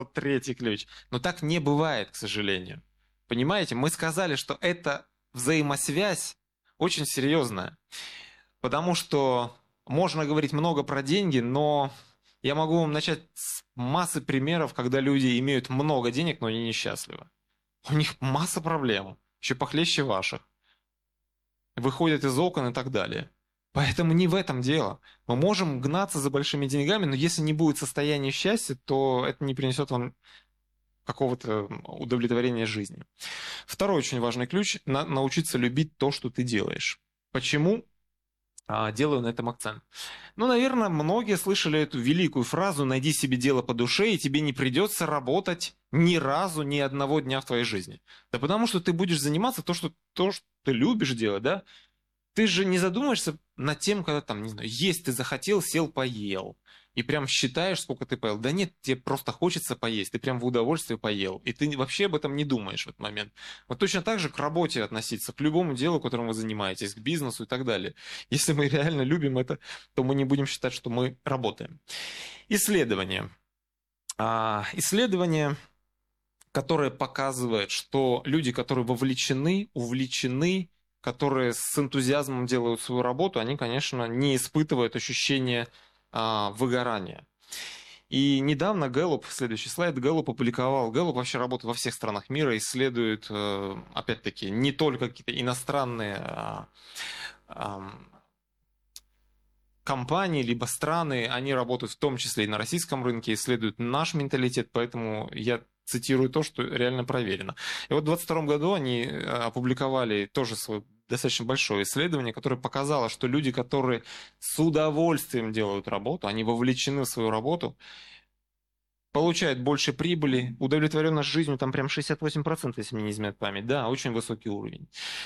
третий ключ. Но так не бывает, к сожалению. Понимаете, мы сказали, что это взаимосвязь очень серьезная. Потому что можно говорить много про деньги, но я могу вам начать с массы примеров, когда люди имеют много денег, но они несчастливы. У них масса проблем, еще похлеще ваших. Выходят из окон и так далее. Поэтому не в этом дело. Мы можем гнаться за большими деньгами, но если не будет состояния счастья, то это не принесет вам какого-то удовлетворения жизни. Второй очень важный ключ – научиться любить то, что ты делаешь. Почему? Делаю на этом акцент. Ну, наверное, многие слышали эту великую фразу «найди себе дело по душе, и тебе не придется работать ни разу, ни одного дня в твоей жизни». Да потому что ты будешь заниматься то, что ты любишь делать, да? Ты же не задумаешься над тем, когда там, не знаю, есть ты захотел, сел, поел. И прям считаешь, сколько ты поел. Да нет, тебе просто хочется поесть. Ты прям в удовольствие поел. И ты вообще об этом не думаешь в этот момент. Вот точно так же к работе относиться, к любому делу, которым вы занимаетесь, к бизнесу и так далее. Если мы реально любим это, то мы не будем считать, что мы работаем. Исследование. Исследование, которое показывает, что люди, которые вовлечены, увлечены, которые с энтузиазмом делают свою работу, они, конечно, не испытывают ощущения выгорания. И недавно Гэллоп, следующий слайд, Гэллоп опубликовал, Гэллоп вообще работает во всех странах мира, исследует, опять-таки, не только какие-то иностранные компании, либо страны, они работают в том числе и на российском рынке, исследуют наш менталитет, поэтому я цитирую то, что реально проверено. И вот в 2022 году они опубликовали тоже свое достаточно большое исследование, которое показало, что люди, которые с удовольствием делают работу, они вовлечены в свою работу, получают больше прибыли, удовлетворенность жизнью, там прям 68%, если мне не изменяет память. Да, очень высокий уровень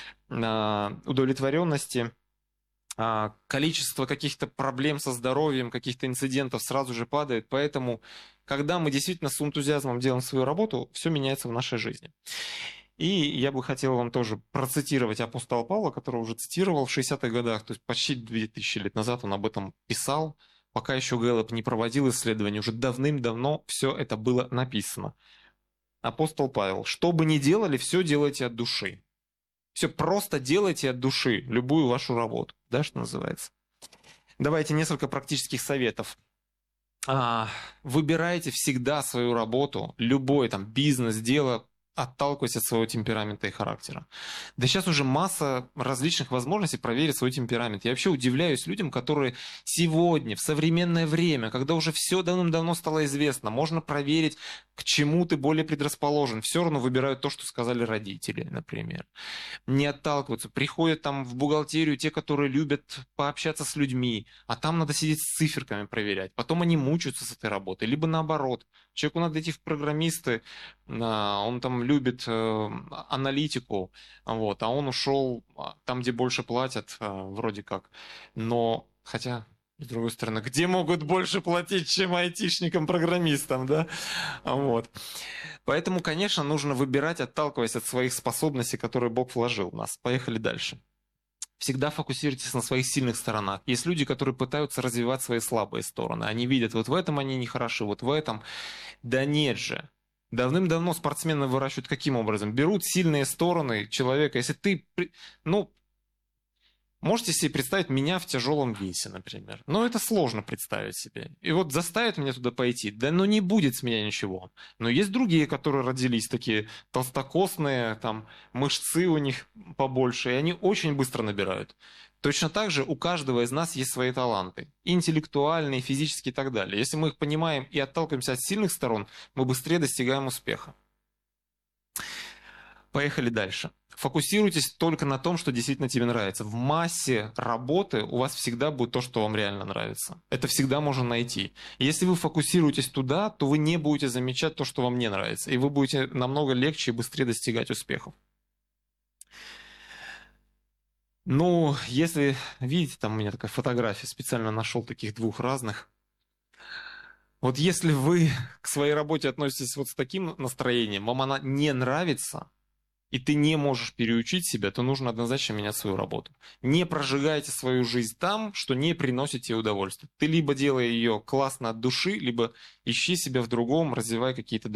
удовлетворенности. Количество каких-то проблем со здоровьем, каких-то инцидентов сразу же падает. Поэтому, когда мы действительно с энтузиазмом делаем свою работу, все меняется в нашей жизни. И я бы хотел вам тоже процитировать апостола Павла, которого уже цитировал в 60-х годах, то есть почти 2000 лет назад он об этом писал. Пока еще Гэллоп не проводил исследования, уже давным-давно все это было написано. Апостол Павел: «Что бы ни делали, все делайте от души». Все просто делайте от души любую вашу работу, да, что называется. Давайте несколько практических советов. Выбирайте всегда свою работу, любой там бизнес, дело, отталкиваясь от своего темперамента и характера. Да сейчас уже масса различных возможностей проверить свой темперамент. Я вообще удивляюсь людям, которые сегодня, в современное время, когда уже все давным-давно стало известно, можно проверить, к чему ты более предрасположен. Все равно выбирают то, что сказали родители, например. Не отталкиваются. Приходят там в бухгалтерию те, которые любят пообщаться с людьми, а там надо сидеть с циферками проверять. Потом они мучаются с этой работой. Либо наоборот. Человеку надо идти в программисты, он там любит аналитику, вот, а он ушел там, где больше платят, вроде как. Но, хотя, с другой стороны, где могут больше платить, чем айтишникам-программистам, да? Вот. Поэтому, конечно, нужно выбирать, отталкиваясь от своих способностей, которые Бог вложил в нас. Поехали дальше. Всегда фокусируйтесь на своих сильных сторонах. Есть люди, которые пытаются развивать свои слабые стороны. Они видят, вот в этом они не хороши, вот в этом. Да нет же. Давным-давно спортсмены выращивают каким образом? Берут сильные стороны человека. Если ты, ну, можете себе представить меня в тяжелом весе, например. Но это сложно представить себе. И вот заставить меня туда пойти, да ну не будет с меня ничего. Но есть другие, которые родились такие толстокосные, там мышцы у них побольше, и они очень быстро набирают. Точно так же у каждого из нас есть свои таланты. Интеллектуальные, физические и так далее. Если мы их понимаем и отталкиваемся от сильных сторон, мы быстрее достигаем успеха. Поехали дальше. Фокусируйтесь только на том, что действительно тебе нравится. В массе работы у вас всегда будет то, что вам реально нравится. Это всегда можно найти. Если вы фокусируетесь туда, то вы не будете замечать то, что вам не нравится. И вы будете намного легче и быстрее достигать успехов. Ну, если видите, там у меня такая фотография, специально нашел таких двух разных. Вот если вы к своей работе относитесь вот с таким настроением, вам она не нравится, и ты не можешь переучить себя, то нужно однозначно менять свою работу. Не прожигайте свою жизнь там, что не приносит тебе удовольствия. Ты либо делай ее классно от души, либо ищи себя в другом, развивай какие-то